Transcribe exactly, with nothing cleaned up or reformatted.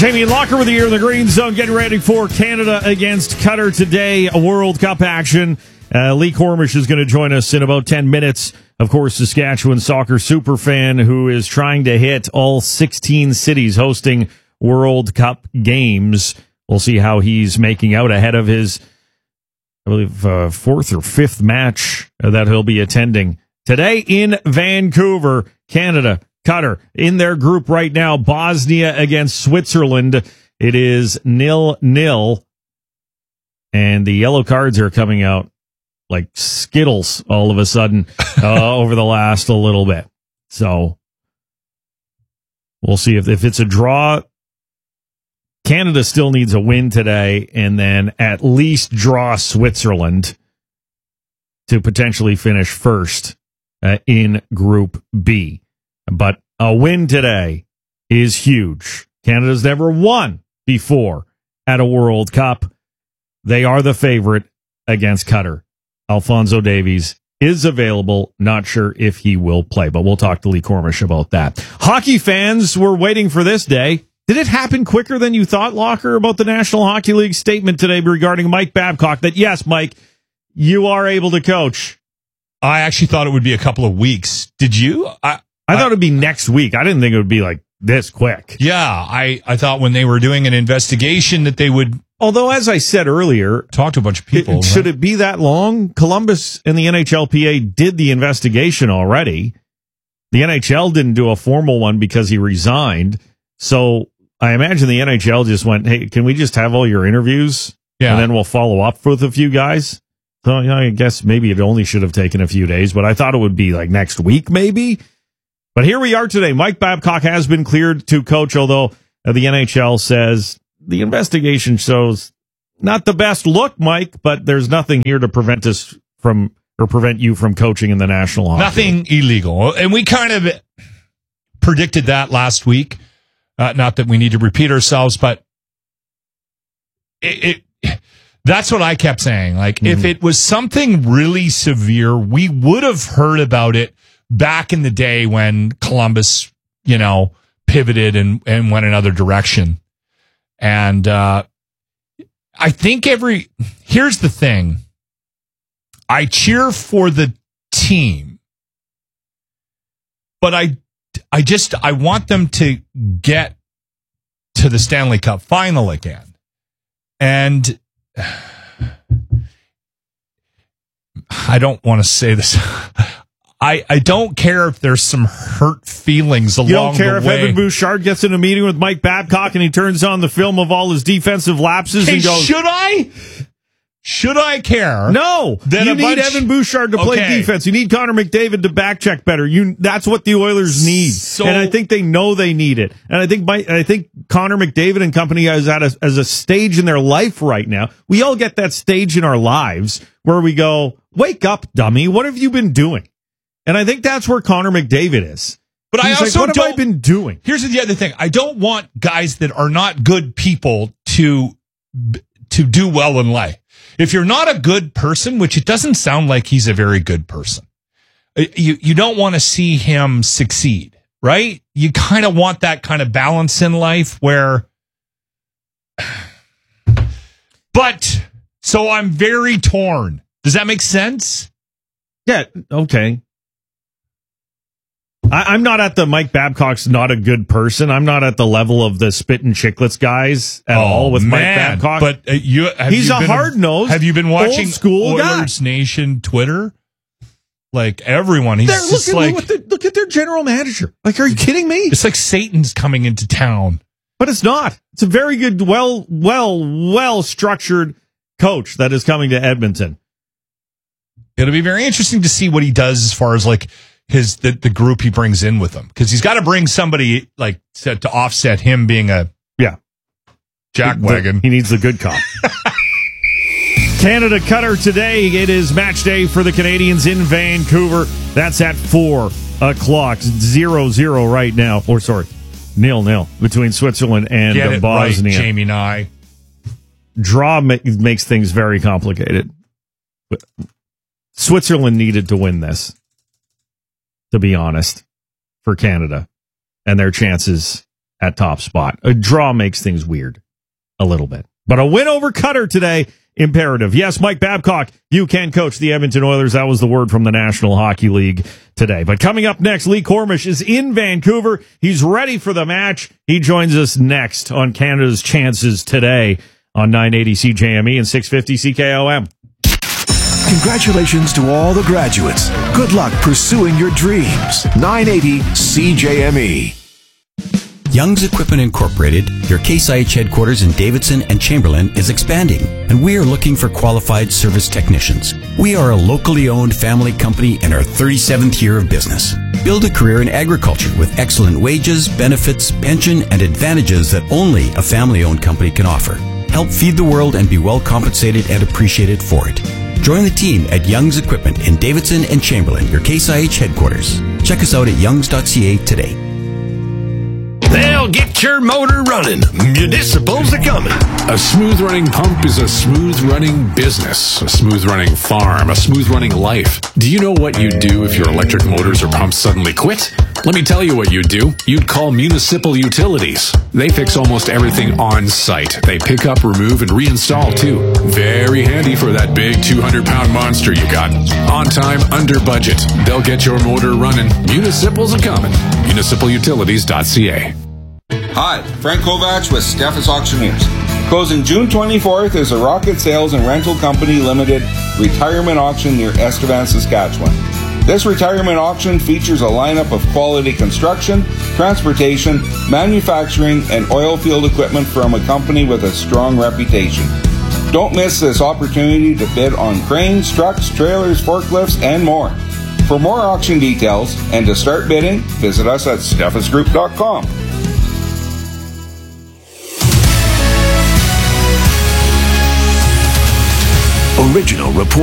Jamie Locker with you here in the Green Zone, getting ready for Canada against Qatar today, a World Cup action. Uh, Lee Cormish is going to join us in about ten minutes. Of course, Saskatchewan soccer superfan who is trying to hit all sixteen cities hosting World Cup games. We'll see how he's making out ahead of his, I believe, uh, fourth or fifth match that he'll be attending today in Vancouver, Canada. Qatar in their group right now, Bosnia against Switzerland. It is nil nil, and the yellow cards are coming out like Skittles all of a sudden uh, over the last a little bit. So we'll see if, if it's a draw. Canada still needs a win today, and then at least draw Switzerland to potentially finish first uh, in Group B. But a win today is huge. Canada's never won before at a World Cup. They are the favorite against Qatar. Alphonso Davies is available. Not sure if he will play, but we'll talk to Lee Cormish about that. Hockey fans were waiting for this day. Did it happen quicker than you thought, Locker, about the National Hockey League statement today regarding Mike Babcock? That, yes, Mike, you are able to coach. I actually thought it would be a couple of weeks. Did you? I I thought it would be next week. I didn't think it would be like this quick. Yeah, I, I thought when they were doing an investigation that they would... Although, as I said earlier... Talk to a bunch of people. It, should it be that long? Columbus and the N H L P A did the investigation already. The N H L didn't do a formal one because he resigned. So I imagine the N H L just went, hey, can we just have all your interviews? Yeah. And then we'll follow up with a few guys. So you know, I guess maybe it only should have taken a few days, but I thought it would be like next week maybe. But here we are today. Mike Babcock has been cleared to coach, although uh, the N H L says the investigation shows not the best look, Mike, but there's nothing here to prevent us from or prevent you from coaching in the National Hockey Nothing League. illegal. And we kind of predicted that last week. Uh, not that we need to repeat ourselves, but it, it that's what I kept saying. Like, mm-hmm. if it was something really severe, we would have heard about it back in the day when Columbus, you know, pivoted and, and went another direction. And uh, I think every... Here's the thing. I cheer for the team, but I, I just... I want them to get to the Stanley Cup final again. And I don't want to say this... I, I don't care if there's some hurt feelings along the way. You don't care if Evan Bouchard gets in a meeting with Mike Babcock and he turns on the film of all his defensive lapses hey, and goes, should I? Should I care? No. Then you a need bunch... Evan Bouchard to play okay. defense. You need Connor McDavid to back check better. You That's what the Oilers need. So... And I think they know they need it. And I think my, I think Connor McDavid and company is at a, as a stage in their life right now. We all get that stage in our lives where we go, wake up, dummy. What have you been doing? And I think that's where Connor McDavid is. But He's I also like, what don't, have I been doing? Here's the other thing. I don't want guys that are not good people to to do well in life. If you're not a good person, which it doesn't sound like he's a very good person, you, you don't want to see him succeed, right? You kind of want that kind of balance in life where... But, so I'm very torn. Does that make sense? Yeah, okay. I, I'm not at the Mike Babcock's not a good person. I'm not at the level of the Spit and Chicklets guys at oh, all with man. Mike Babcock. But uh, you, have he's you a been, hard-nosed, have you been watching old-school Oilers guy. Nation Twitter? Like everyone, he's They're, just look, like at, look, at, look at their general manager. Like, are you kidding me? It's like Satan's coming into town. But it's not. It's a very good, well, well, well structured coach that is coming to Edmonton. It'll be very interesting to see what he does as far as like his the, the group he brings in with him, because he's got to bring somebody like to, to offset him being a yeah jackwagon. He needs the good cop. Canada Qatar today. It is match day for the Canadians in Vancouver. That's at four o'clock. Zero zero right now. Or sorry, nil nil between Switzerland and Get it Bosnia. Right, Jamie and I. Draw ma- makes things very complicated. But Switzerland needed to win this, to be honest, for Canada and their chances at top spot. A draw makes things weird a little bit. But a win over Qatar today, imperative. Yes, Mike Babcock, you can coach the Edmonton Oilers. That was the word from the National Hockey League today. But coming up next, Lee Cormish is in Vancouver. He's ready for the match. He joins us next on Canada's Chances today on nine eighty C J M E and six fifty C K O M. Congratulations to all the graduates. Good luck pursuing your dreams. nine eighty C J M E. Young's Equipment Incorporated, your Case I H headquarters in Davidson and Chamberlain, is expanding, and we are looking for qualified service technicians. We are a locally owned family company in our thirty-seventh year of business. Build a career in agriculture with excellent wages, benefits, pension, and advantages that only a family-owned company can offer. Help feed the world and be well compensated and appreciated for it. Join the team at Young's Equipment in Davidson and Chamberlain, your Case I H headquarters. Check us out at youngs dot c a today. They'll get your motor running. Municipals are coming. A smooth-running pump is a smooth-running business, a smooth-running farm, a smooth-running life. Do you know what you'd do if your electric motors or pumps suddenly quit? Let me tell you what you'd do. You'd call Municipal Utilities. They fix almost everything on site. They pick up, remove, and reinstall, too. Very handy for that big two hundred pound monster you got. On time, under budget. They'll get your motor running. Municipals are coming. municipal utilities dot c a. Hi, Frank Kovacs with Steffes Auctioneers. Closing June twenty-fourth is a Rocket Sales and Rental Company Limited retirement auction near Estevan, Saskatchewan. This retirement auction features a lineup of quality construction, transportation, manufacturing, and oil field equipment from a company with a strong reputation. Don't miss this opportunity to bid on cranes, trucks, trailers, forklifts, and more. For more auction details and to start bidding, visit us at steffes group dot com. Original report.